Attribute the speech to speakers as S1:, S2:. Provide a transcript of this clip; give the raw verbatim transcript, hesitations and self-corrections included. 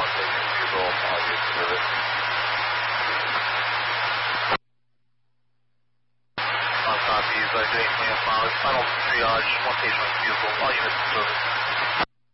S1: one station fuel, all units service. On copies, uh, doing cleanup mileage, final triage, one station fuel, all units service.